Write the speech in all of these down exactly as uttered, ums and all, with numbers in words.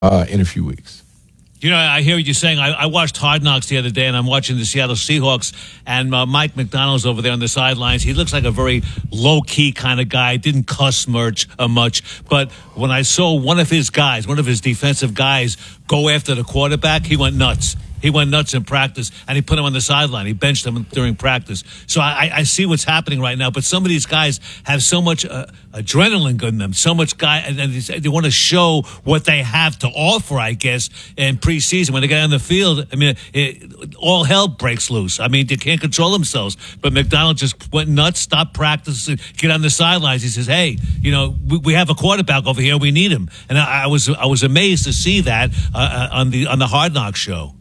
uh, in a few weeks. You know, I hear what you're saying. I, I watched Hard Knocks the other day, and I'm watching the Seattle Seahawks, and uh, Mike McDonald's over there on the sidelines. He looks like a very low-key kind of guy. Didn't cuss much, uh, much. But when I saw one of his guys, one of his defensive guys, go after the quarterback, he went nuts. He went nuts in practice, and he put him on the sideline. He benched him during practice. So I, I see what's happening right now. But some of these guys have so much uh, adrenaline in them, so much guy, and they want to show what they have to offer, I guess, in preseason. When they get on the field, I mean, it, all hell breaks loose. I mean, they can't control themselves. But McDonald just went nuts, stopped practicing, get on the sidelines. He says, hey, you know, we, we have a quarterback over here. We need him. And I, I was I was amazed to see that uh, on the on the Hard Knocks show.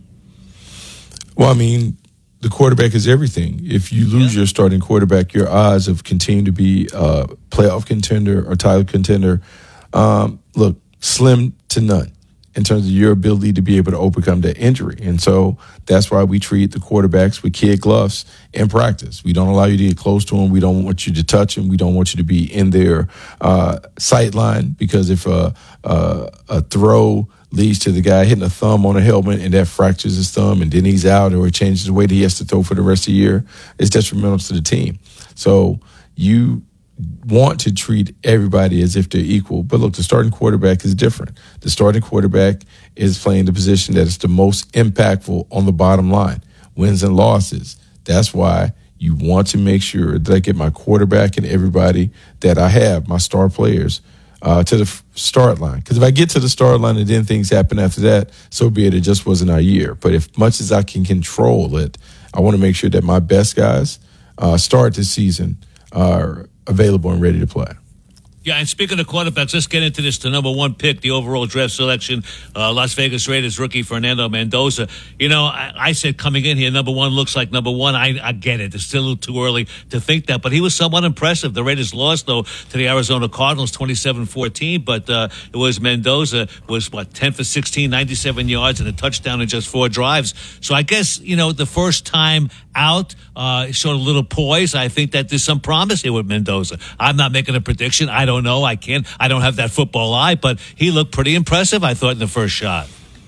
Well, I mean, the quarterback is everything. If you lose yeah. your starting quarterback, your odds of continuing to be a playoff contender or title contender, um, look, slim to none in terms of your ability to be able to overcome that injury. And so that's why we treat the quarterbacks with kid gloves in practice. We don't allow you to get close to them. We don't want you to touch them. We don't want you to be in their uh, sight line, because if a, a, a throw leads to the guy hitting a thumb on a helmet and that fractures his thumb and then he's out, or it changes the way that he has to throw for the rest of the year, it's detrimental to the team. So you want to treat everybody as if they're equal. But look, the starting quarterback is different. The starting quarterback is playing the position that is the most impactful on the bottom line, wins and losses. That's why you want to make sure that I get my quarterback and everybody that I have, my star players, Uh, to the f- start line. Because if I get to the start line and then things happen after that, so be it. It just wasn't our year. But if much as I can control it, I want to make sure that my best guys uh, start this season are available and ready to play. Yeah, and speaking of quarterbacks, let's get into this. The number one pick, the overall draft selection, uh, Las Vegas Raiders rookie Fernando Mendoza. You know, I, I said coming in here, number one looks like number one. I, I get it. It's still a little too early to think that, but he was somewhat impressive. The Raiders lost, though, to the Arizona Cardinals twenty-seven fourteen, but uh, it was Mendoza was, what, ten for sixteen, ninety-seven yards, and a touchdown in just four drives. So I guess, you know, the first time out, uh, showed a little poise. I think that there's some promise here with Mendoza. I'm not making a prediction. I don't know. I can't. I don't have that football eye, but he looked pretty impressive, I thought, in the first shot.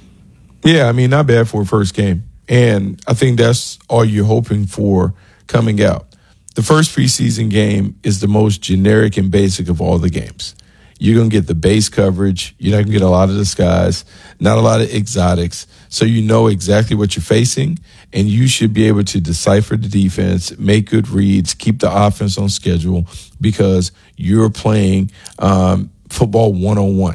Yeah, I mean, not bad for a first game. And I think that's all you're hoping for coming out. The first preseason game is the most generic and basic of all the games. You're going to get the base coverage. You're not going to get a lot of disguise, not a lot of exotics. So you know exactly what you're facing, and you should be able to decipher the defense, make good reads, keep the offense on schedule, because you're playing um, football one-on-one.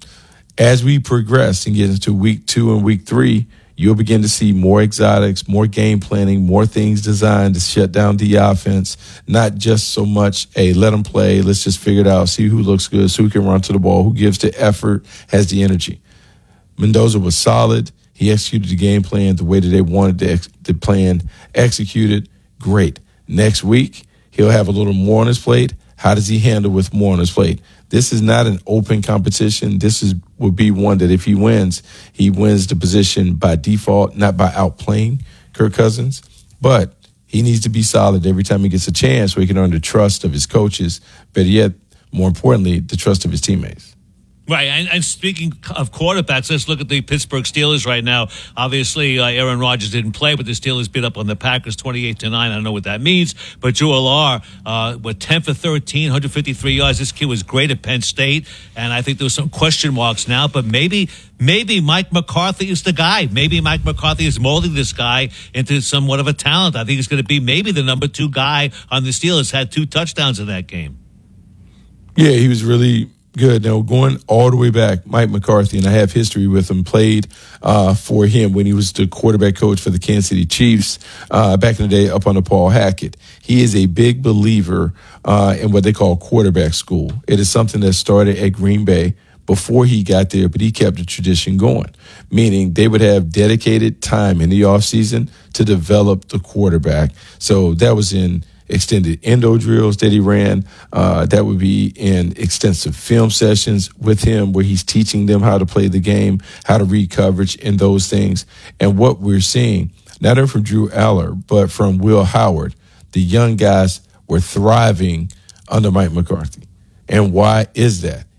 As we progress and get into week two and week three, you'll begin to see more exotics, more game planning, more things designed to shut down the offense, not just so much a let them play, let's just figure it out, see who looks good, who can run to the ball, who gives the effort, has the energy. Mendoza was solid. He executed the game plan the way that they wanted the, ex- the plan executed. Great. Next week, he'll have a little more on his plate. How does he handle with more on his plate? This is not an open competition. This is would be one that if he wins, he wins the position by default, not by outplaying Kirk Cousins. But he needs to be solid every time he gets a chance so he can earn the trust of his coaches, but yet, more importantly, the trust of his teammates. Right, and, and speaking of quarterbacks, let's look at the Pittsburgh Steelers right now. Obviously, uh, Aaron Rodgers didn't play, but the Steelers beat up on the Packers twenty-eight to nine. I don't know what that means, but Drew Allar, uh, with ten for thirteen, one hundred fifty-three yards. This kid was great at Penn State, and I think there was some question marks now, but maybe maybe Mike McCarthy is the guy. Maybe Mike McCarthy is molding this guy into somewhat of a talent. I think he's going to be maybe the number two guy on the Steelers. Had two touchdowns in that game. Yeah, he was really good. Now, going all the way back, Mike McCarthy, and I have history with him, played uh, for him when he was the quarterback coach for the Kansas City Chiefs uh, back in the day up under Paul Hackett. He is a big believer uh, in what they call quarterback school. It is something that started at Green Bay before he got there, but he kept the tradition going, meaning they would have dedicated time in the offseason to develop the quarterback. So that was in extended endo drills that he ran. Uh, that would be in extensive film sessions with him where he's teaching them how to play the game, how to read coverage and those things. And what we're seeing, not only from Drew Aller, but from Will Howard, the young guys were thriving under Mike McCarthy. And why is that?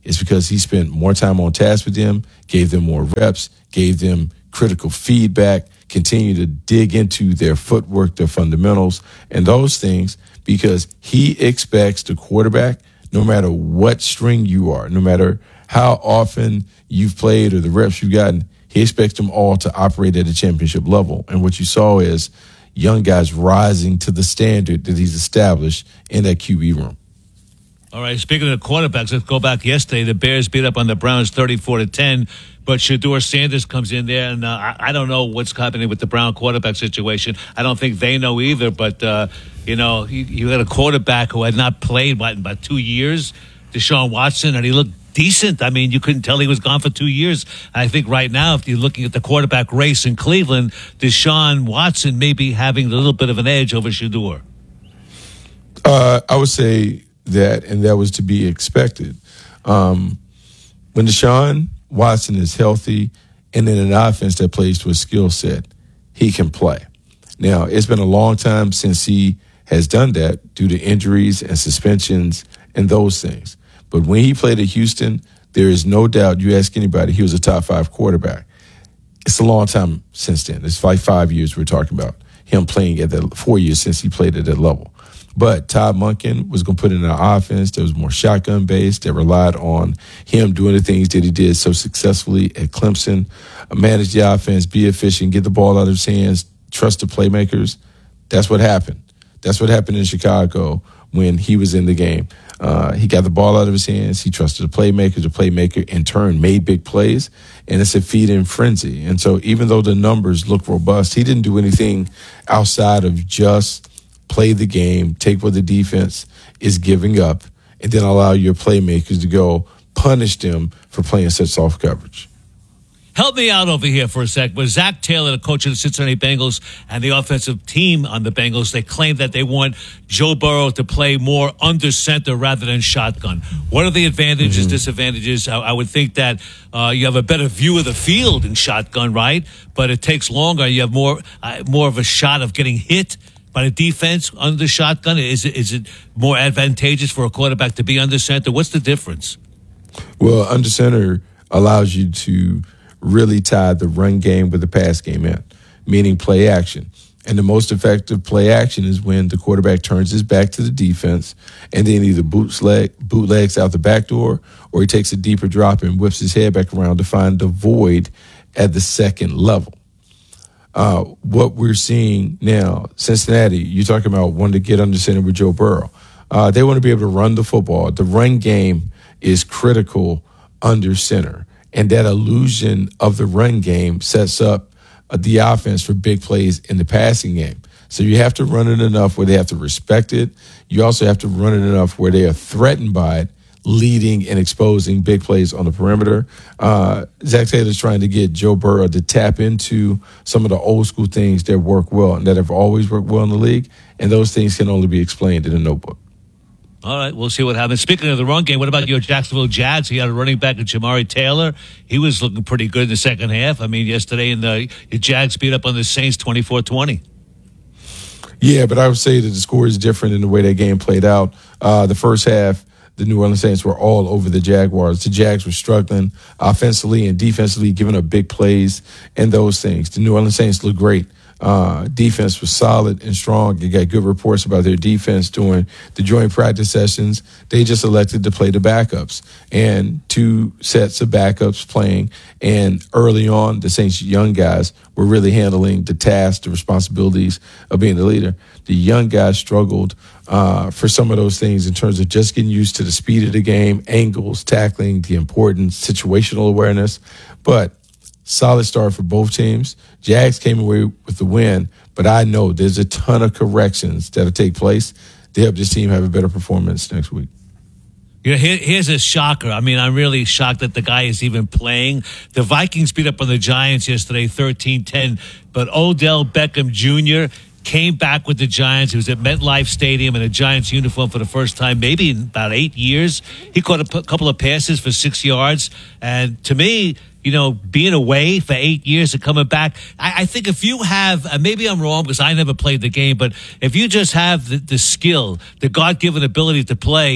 It's because he spent more time on task with them, gave them more reps, gave them critical feedback, continued to dig into their footwork, their fundamentals, and those things, because he expects the quarterback, no matter what string you are, no matter how often you've played or the reps you've gotten, he expects them all to operate at a championship level. And what you saw is young guys rising to the standard that he's established in that Q B room. All right, speaking of quarterbacks, let's go back yesterday. The Bears beat up on the Browns thirty-four to ten, but Shedeur Sanders comes in there, and uh, I, I don't know what's happening with the Brown quarterback situation. I don't think they know either, but, uh, you know, you, you had a quarterback who had not played, what, in about two years, Deshaun Watson, and he looked decent. I mean, you couldn't tell he was gone for two years. I think right now, if you're looking at the quarterback race in Cleveland, Deshaun Watson may be having a little bit of an edge over Shedeur. Uh, I would say that, and that was to be expected. Um, when Deshaun Watson is healthy and in an offense that plays to his skill set, he can play. Now, it's been a long time since he has done that due to injuries and suspensions and those things. But when he played at Houston, there is no doubt, you ask anybody, he was a top five quarterback. It's a long time since then. It's like five years we're talking about him playing at that, four years since he played at that level. But Todd Monken was going to put in an offense that was more shotgun-based, that relied on him doing the things that he did so successfully at Clemson, manage the offense, be efficient, get the ball out of his hands, trust the playmakers. That's what happened. That's what happened in Chicago when he was in the game. Uh, he got the ball out of his hands. He trusted the playmakers. The playmaker, in turn, made big plays, and it's a feed-in frenzy. And so even though the numbers look robust, he didn't do anything outside of just play the game, take what the defense is giving up, and then allow your playmakers to go punish them for playing such soft coverage. Help me out over here for a sec. With Zach Taylor, the coach of the Cincinnati Bengals, and the offensive team on the Bengals, they claim that they want Joe Burrow to play more under center rather than shotgun. What are the advantages, mm-hmm. disadvantages? I, I would think that uh, you have a better view of the field in shotgun, right? But it takes longer. You have more uh, more of a shot of getting hit by the defense under shotgun. Is it, is it more advantageous for a quarterback to be under center? What's the difference? Well, under center allows you to really tie the run game with the pass game in, meaning play action. And the most effective play action is when the quarterback turns his back to the defense and then either bootleg, bootlegs out the back door, or he takes a deeper drop and whips his head back around to find the void at the second level. Uh, what we're seeing now, Cincinnati, you're talking about wanting to get under center with Joe Burrow. Uh, they want to be able to run the football. The run game is critical under center. And that illusion of the run game sets up uh, the offense for big plays in the passing game. So you have to run it enough where they have to respect it. You also have to run it enough where they are threatened by it, leading and exposing big plays on the perimeter. Uh, Zach Taylor's trying to get Joe Burrow to tap into some of the old school things that work well and that have always worked well in the league. And those things can only be explained in a notebook. All right, we'll see what happens. Speaking of the run game, what about your Jacksonville Jags? You had a running back in Jamari Taylor. He was looking pretty good in the second half. I mean, yesterday in the, the Jags beat up on the Saints twenty-four twenty. Yeah, but I would say that the score is different in the way that game played out. Uh, the first half, the New Orleans Saints were all over the Jaguars. The Jags were struggling offensively and defensively, giving up big plays and those things. The New Orleans Saints looked great. Uh, defense was solid and strong. You got good reports about their defense during the joint practice sessions. They just elected to play the backups, and two sets of backups playing. And early on, the Saints young guys were really handling the task, the responsibilities of being the leader. The young guys struggled uh, for some of those things in terms of just getting used to the speed of the game, angles, tackling, the importance, situational awareness. But solid start for both teams. Jags came away with the win, but I know there's a ton of corrections that'll take place to help this team have a better performance next week. You know, here, here's a shocker. I mean, I'm really shocked that the guy is even playing. The Vikings beat up on the Giants yesterday, thirteen ten, but Odell Beckham Junior came back with the Giants. He was at MetLife Stadium in a Giants uniform for the first time, maybe in about eight years. He caught a p- couple of passes for six yards. And to me, you know, being away for eight years and coming back, I, I think if you have, uh, maybe I'm wrong because I never played the game, but if you just have the, the skill, the God-given ability to play,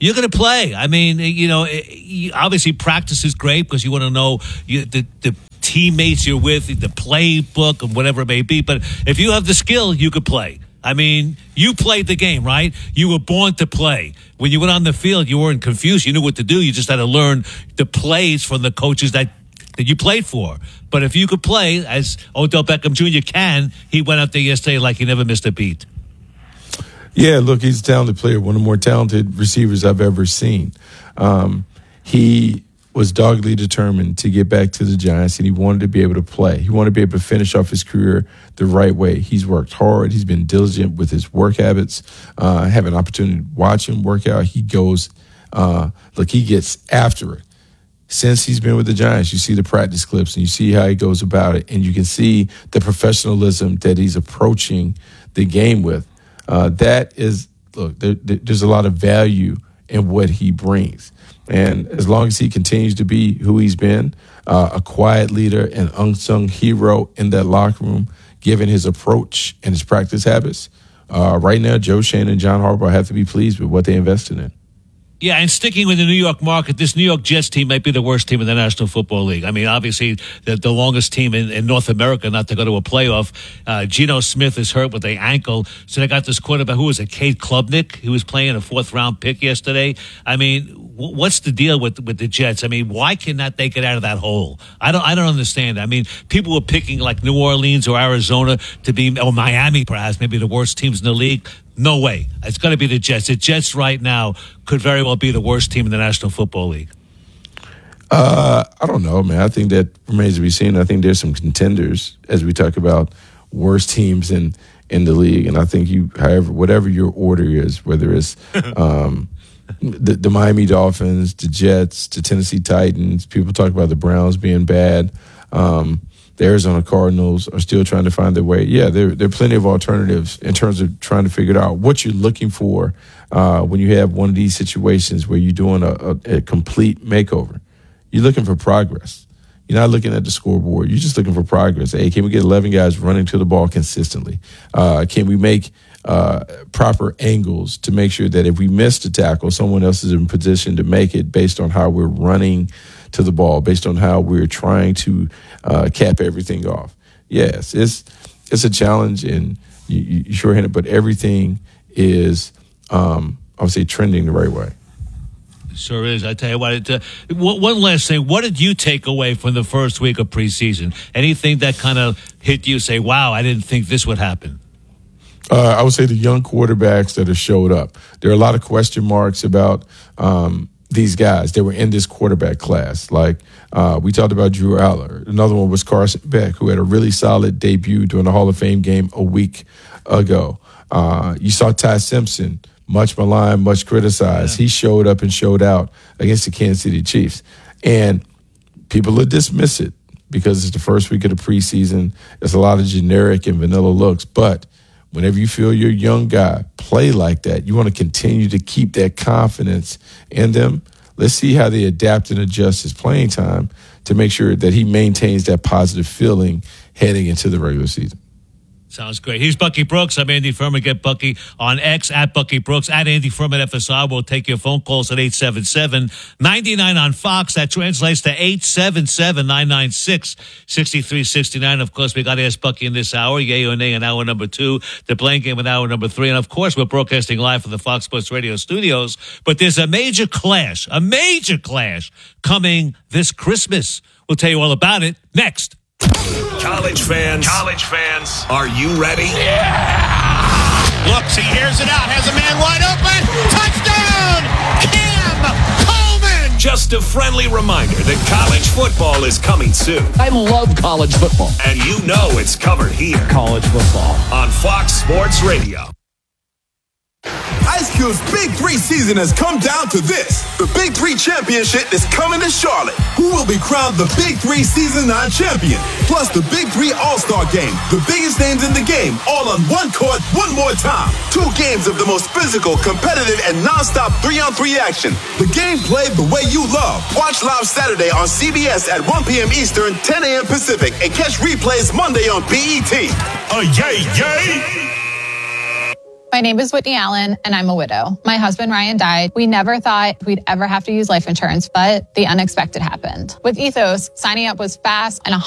you're going to play. I mean, you know, obviously practice is great because you want to know you, the, the teammates you're with, the playbook, and whatever it may be. But if you have the skill, you could play. I mean, you played the game, right? You were born to play. When you went on the field, you weren't confused. You knew what to do. You just had to learn the plays from the coaches that, that you played for. But if you could play, as Odell Beckham Junior can, he went out there yesterday like he never missed a beat. Yeah, look, he's a talented player, one of the more talented receivers I've ever seen. Um, he was doggedly determined to get back to the Giants, and he wanted to be able to play. He wanted to be able to finish off his career the right way. He's worked hard. He's been diligent with his work habits. Uh, I have an opportunity to watch him work out. He goes, uh, look, he gets after it. Since he's been with the Giants, you see the practice clips, and you see how he goes about it, and you can see the professionalism that he's approaching the game with. Uh, that is, look, there, there's a lot of value in what he brings. And as long as he continues to be who he's been, uh, a quiet leader, an unsung hero in that locker room, given his approach and his practice habits, uh, right now, Joe Schoen and John Harbaugh have to be pleased with what they invested in. Yeah, and sticking with the New York market, this New York Jets team might be the worst team in the National Football League. I mean, obviously, the, the longest team in, in North America not to go to a playoff. Uh, Geno Smith is hurt with an ankle, so they got this quarterback, who was it, Cade Klubnik, who was playing a fourth-round pick yesterday. I mean, w- what's the deal with with the Jets? I mean, why cannot they get out of that hole? I don't I don't understand. I mean, people were picking like New Orleans or Arizona to be, or Miami perhaps, maybe the worst teams in the league. No way. It's going to be the Jets. The Jets right now could very well be the worst team in the National Football League. Uh, I don't know, man. I think that remains to be seen. I think there's some contenders as we talk about worst teams in, in the league. And I think you, however, whatever your order is, whether it's um, the, the Miami Dolphins, the Jets, the Tennessee Titans, people talk about the Browns being bad. Um, The Arizona Cardinals are still trying to find their way. Yeah, there, there are plenty of alternatives in terms of trying to figure out what you're looking for uh, when you have one of these situations where you're doing a, a, a complete makeover. You're looking for progress. You're not looking at the scoreboard. You're just looking for progress. Hey, can we get eleven guys running to the ball consistently? Uh, can we make uh, proper angles to make sure that if we miss the tackle, someone else is in position to make it based on how we're running to the ball, based on how we're trying to uh, cap everything off. Yes, it's it's a challenge, and you, you sure hit it, but everything is, um, I would say, trending the right way. Sure is. I tell you what, it, uh, one last thing. What did you take away from the first week of preseason? Anything that kind of hit you, say, wow, I didn't think this would happen? Uh, I would say the young quarterbacks that have showed up. There are a lot of question marks about um, these guys that were in this quarterback class. Like uh, we talked about Drew Aller. Another one was Carson Beck, who had a really solid debut during the Hall of Fame game a week ago. Uh, you saw Ty Simpson, much maligned, much criticized. Yeah. He showed up and showed out against the Kansas City Chiefs. And people will dismiss it because it's the first week of the preseason. There's a lot of generic and vanilla looks. But whenever you feel your young guy play like that, you want to continue to keep that confidence in them. Let's see how they adapt and adjust his playing time to make sure that he maintains that positive feeling heading into the regular season. Sounds great. He's Bucky Brooks. I'm Andy Furman. Get Bucky on X, at Bucky Brooks, at Andy Furman F S R. We'll take your phone calls at eight seven seven, nine nine on Fox. That translates to eight seven seven, nine nine six, six three six nine. Of course, we got to ask Bucky in this hour. Yay or nay in hour number two. The playing game in hour number three. And, of course, we're broadcasting live from the Fox Sports Radio studios. But there's a major clash, a major clash coming this Christmas. We'll tell you all about it next. College fans, college fans, are you ready? Yeah! Looks, he hears it out, has a man wide open. Touchdown! Cam Coleman! Just a friendly reminder that college football is coming soon. I love college football. And you know it's covered here. College football. On Fox Sports Radio. Ice Cube's Big Three season has come down to this. The Big Three Championship is coming to Charlotte. Who will be crowned the Big Three Season nine champion? Plus the Big Three All-Star Game. The biggest names in the game, all on one court, one more time. Two games of the most physical, competitive, and non-stop three-on-three action. The game played the way you love. Watch live Saturday on C B S at one p.m. Eastern, ten a.m. Pacific, and catch replays Monday on B E T. A yay, yay! My My name is Whitney Allen, and I'm a widow. My husband, Ryan, died. We never thought we'd ever have to use life insurance, but the unexpected happened. With Ethos, signing up was fast and one